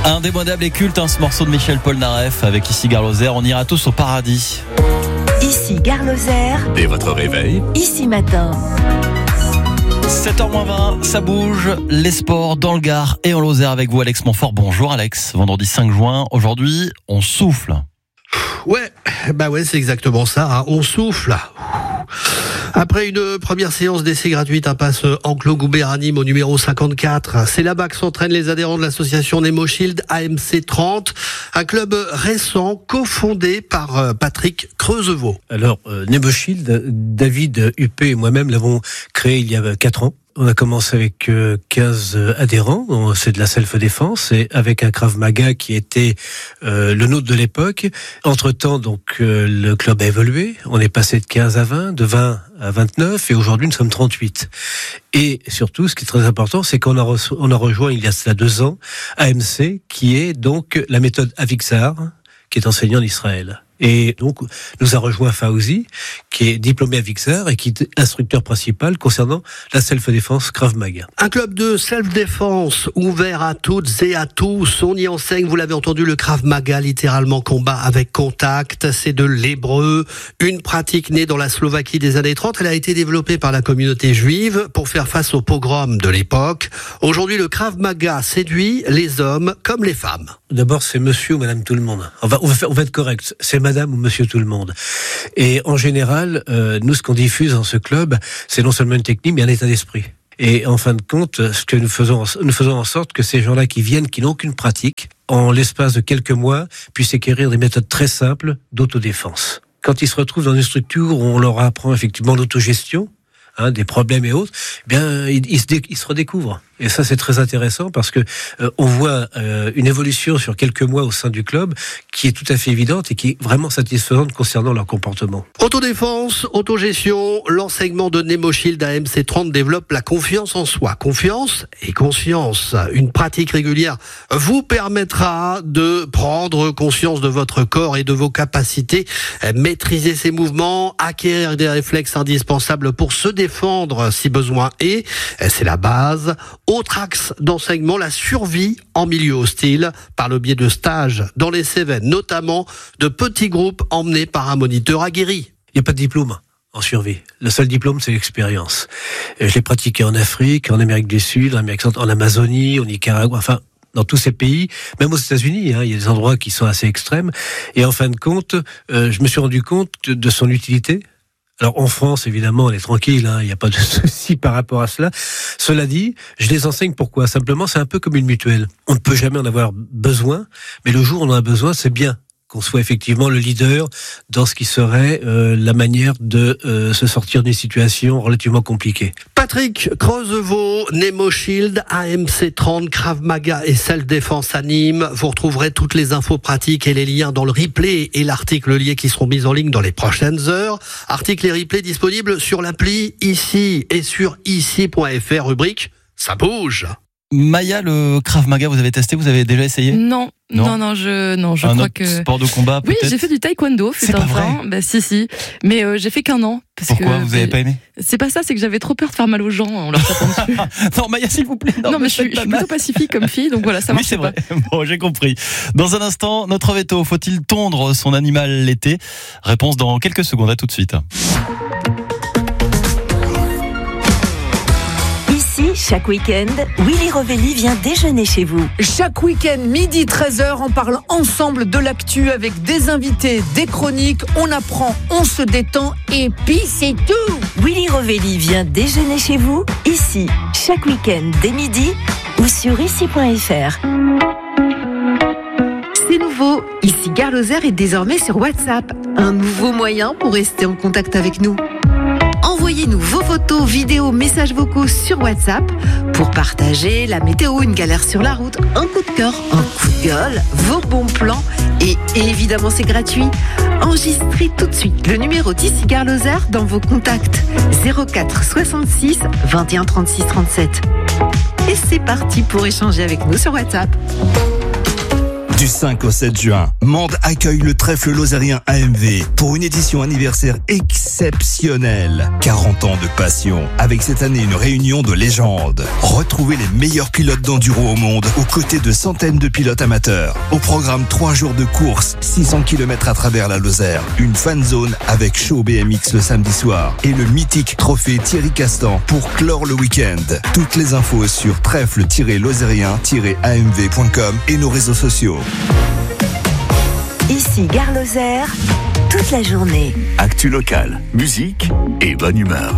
Indémodable et culte, ce morceau de Michel Polnareff avec Ici Gare Lozère. On ira tous au paradis. Ici Gare Lozère. Dès votre réveil. Ici matin. 7h20, ça bouge, les sports dans le Gard et en Lozère avec vous Alex Montfort. Bonjour Alex, vendredi 5 juin, aujourd'hui on souffle. Ouais, c'est exactement ça, on souffle. Après une première séance d'essai gratuite, impasse Enclos-Goubert à Nîmes au numéro 54. C'est là-bas que s'entraînent les adhérents de l'association Nemo Shield AMC 30, un club récent cofondé par Patrick Creusevaux. Alors, Nemo Shield, David Huppé et moi-même l'avons créé il y a 4 ans. On a commencé avec 15 adhérents, c'est de la self-défense, et avec un Krav Maga qui était le nôtre de l'époque. Entre-temps, donc, le club a évolué. On est passé de 15 à 20, de 20 à 29, et aujourd'hui, nous sommes 38. Et surtout, ce qui est très important, c'est qu'on a rejoint, il y a cela 2 ans, AMC, qui est donc la méthode Avixar, qui est enseignée en Israël. Et donc, nous a rejoint Fauzi, qui est diplômé à Vixar et qui est instructeur principal concernant la self-défense Krav Maga. Un club de self-défense ouvert à toutes et à tous. On y enseigne, vous l'avez entendu, le Krav Maga, littéralement combat avec contact. C'est de l'hébreu, une pratique née dans la Slovaquie des années 30. Elle a été développée par la communauté juive pour faire face aux pogroms de l'époque. Aujourd'hui, le Krav Maga séduit les hommes comme les femmes. D'abord, c'est monsieur ou madame tout le monde. On va être correct. C'est madame ou monsieur tout le monde. Et en général, nous, ce qu'on diffuse dans ce club, c'est non seulement une technique, mais un état d'esprit. Et en fin de compte, ce que nous faisons en sorte que ces gens-là qui viennent, qui n'ont aucune pratique, en l'espace de quelques mois, puissent acquérir des méthodes très simples d'autodéfense. Quand ils se retrouvent dans une structure où on leur apprend effectivement l'autogestion, des problèmes et autres, ils se redécouvrent. Et ça, c'est très intéressant parce que on voit une évolution sur quelques mois au sein du club qui est tout à fait évidente et qui est vraiment satisfaisante concernant leur comportement. Autodéfense, autogestion, l'enseignement de Nemo Shield AMC 30 développe la confiance en soi. Confiance et conscience. Une pratique régulière vous permettra de prendre conscience de votre corps et de vos capacités, maîtriser ses mouvements, acquérir des réflexes indispensables pour se défendre si besoin est. C'est la base. Autre axe d'enseignement, la survie en milieu hostile par le biais de stages dans les Cévennes, notamment de petits groupes emmenés par un moniteur aguerri. Il n'y a pas de diplôme en survie. Le seul diplôme, c'est l'expérience. Je l'ai pratiqué en Afrique, en Amérique du Sud, en Amazonie, au Nicaragua, enfin, dans tous ces pays, même aux États-Unis, il y a des endroits qui sont assez extrêmes. Et en fin de compte, je me suis rendu compte de son utilité. Alors en France, évidemment, on est tranquille, il n'y a pas de souci par rapport à cela. Cela dit, je les enseigne pourquoi ? Simplement, c'est un peu comme une mutuelle. On ne peut jamais en avoir besoin, mais le jour où on en a besoin, c'est bien qu'on soit effectivement le leader dans ce qui serait la manière de se sortir d'une situation relativement compliquée. Patrick Creusevaux, Nemo Shield, AMC 30, Krav Maga et self-défense à Nîmes. Vous retrouverez toutes les infos pratiques et les liens dans le replay et l'article lié qui seront mis en ligne dans les prochaines heures. Articles et replays disponibles sur l'appli Ici et sur ici.fr, rubrique « Ça bouge ». Maya, le Krav Maga, vous avez testé, vous avez déjà essayé ? Non, je crois que... sport de combat, peut-être ? Oui, j'ai fait du taekwondo. C'est pas vrai ? Si. Mais j'ai fait qu'un an. Pourquoi ? Vous avez pas aimé ? C'est pas ça, c'est que j'avais trop peur de faire mal aux gens en leur tapant dessus. Non, Maya, s'il vous plaît. Non, mais je suis plutôt pacifique comme fille, donc voilà, ça marche pas. Oui, c'est vrai. Bon, j'ai compris. Dans un instant, notre veto, faut-il tondre son animal l'été ? Réponse dans quelques secondes, à tout de suite. Chaque week-end, Willy Rovelli vient déjeuner chez vous. Chaque week-end, midi 13h, on parle ensemble de l'actu avec des invités, des chroniques, on apprend, on se détend et puis c'est tout. Willy Rovelli vient déjeuner chez vous, ici, chaque week-end dès midi ou sur ici.fr. C'est nouveau, Ici Gare Lozère est désormais sur WhatsApp. Un nouveau moyen pour rester en contact avec nous. Envoyez-nous vos photos, vidéos, messages vocaux sur WhatsApp pour partager la météo, une galère sur la route, un coup de cœur, un coup de gueule, vos bons plans et évidemment c'est gratuit. Enregistrez tout de suite le numéro d'Ici Gare Lozère dans vos contacts 04 66 21 36 37. Et c'est parti pour échanger avec nous sur WhatsApp. Du 5 au 7 juin, Mende accueille le trèfle lozérien AMV pour une édition anniversaire exceptionnelle. 40 ans de passion, avec cette année une réunion de légendes. Retrouvez les meilleurs pilotes d'enduro au monde, aux côtés de centaines de pilotes amateurs. Au programme 3 jours de course, 600 km à travers la Lozère, une fan zone avec show BMX le samedi soir et le mythique trophée Thierry Castan pour clore le week-end. Toutes les infos sur trèfle-lozérien-amv.com et nos réseaux sociaux. Ici Gare Lozère, toute la journée. Actu locale, musique et bonne humeur.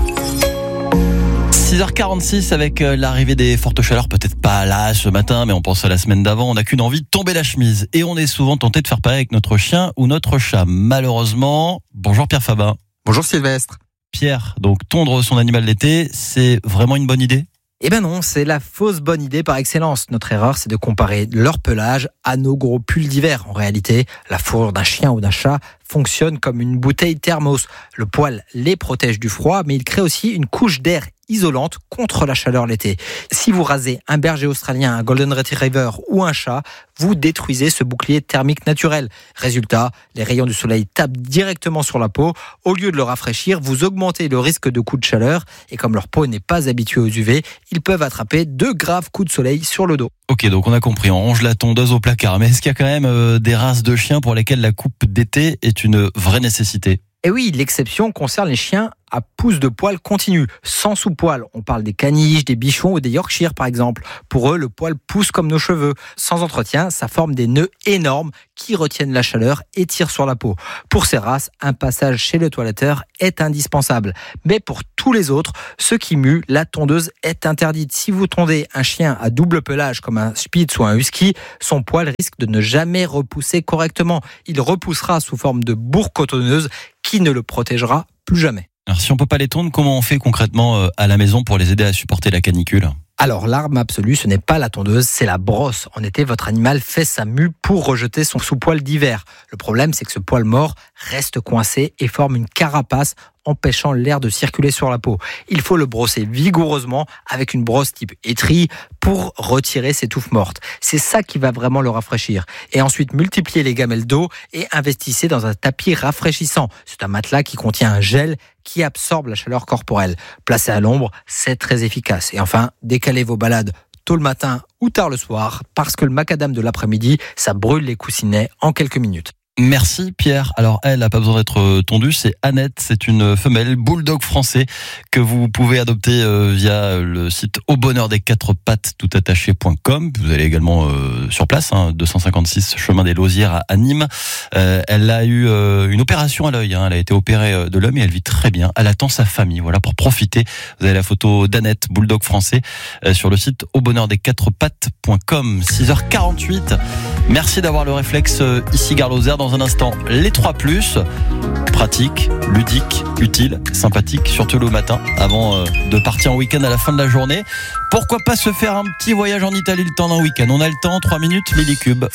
6h46 avec l'arrivée des fortes chaleurs, peut-être pas là ce matin, mais on pense à la semaine d'avant, on n'a qu'une envie de tomber la chemise. Et on est souvent tenté de faire pareil avec notre chien ou notre chat. Malheureusement, bonjour Pierre Fabin. Bonjour Sylvestre. Pierre, donc tondre son animal l'été, c'est vraiment une bonne idée ? Eh ben non, c'est la fausse bonne idée par excellence. Notre erreur, c'est de comparer leur pelage à nos gros pulls d'hiver. En réalité, la fourrure d'un chien ou d'un chat fonctionne comme une bouteille thermos. Le poil les protège du froid, mais il crée aussi une couche d'air isolante contre la chaleur l'été. Si vous rasez un berger australien, un golden retriever ou un chat, vous détruisez ce bouclier thermique naturel. Résultat, les rayons du soleil tapent directement sur la peau. Au lieu de le rafraîchir, vous augmentez le risque de coups de chaleur. Et comme leur peau n'est pas habituée aux UV, ils peuvent attraper de graves coups de soleil sur le dos. Ok, donc on a compris, on range la tondeuse au placard. Mais est-ce qu'il y a quand même des races de chiens pour lesquelles la coupe d'été est une vraie nécessité ? Et oui, l'exception concerne les chiens à pouce de poil continu, sans sous-poil. On parle des caniches, des bichons ou des Yorkshire par exemple. Pour eux, le poil pousse comme nos cheveux. Sans entretien, ça forme des nœuds énormes qui retiennent la chaleur et tirent sur la peau. Pour ces races, un passage chez le toiletteur est indispensable. Mais pour tous les autres, ceux qui muent, la tondeuse est interdite. Si vous tondez un chien à double pelage comme un Spitz ou un Husky, son poil risque de ne jamais repousser correctement. Il repoussera sous forme de bourre cotonneuse qui ne le protégera plus jamais. Alors si on peut pas les tondre, comment on fait concrètement à la maison pour les aider à supporter la canicule ? Alors l'arme absolue, ce n'est pas la tondeuse, c'est la brosse. En été, votre animal fait sa mue pour rejeter son sous-poil d'hiver. Le problème, c'est que ce poil mort reste coincé et forme une carapace empêchant l'air de circuler sur la peau. Il faut le brosser vigoureusement avec une brosse type étrie pour retirer ces touffes mortes. C'est ça qui va vraiment le rafraîchir. Et ensuite, multipliez les gamelles d'eau et investissez dans un tapis rafraîchissant. C'est un matelas qui contient un gel qui absorbe la chaleur corporelle. Placé à l'ombre, c'est très efficace. Et enfin, décalez vos balades tôt le matin ou tard le soir parce que le macadam de l'après-midi, ça brûle les coussinets en quelques minutes. Merci Pierre. Alors elle n'a pas besoin d'être tondue, c'est Annette, c'est une femelle bulldog français que vous pouvez adopter via le site aubonheurdesquatrepattes.com. Vous allez également sur place, 256 chemin des Lausières à Nîmes. Elle a eu une opération à l'œil, elle a été opérée de l'œil et elle vit très bien. Elle attend sa famille, voilà, pour profiter. Vous avez la photo d'Annette, bulldog français, sur le site aubonheurdesquatrepattes.com. 6h48. Merci d'avoir le réflexe ici Gare Lozère. Dans un instant, les 3+, pratique, ludique, utile, sympathique, surtout le matin, avant de partir en week-end à la fin de la journée. Pourquoi pas se faire un petit voyage en Italie le temps d'un week-end ? On a le temps, 3 minutes, Millicube.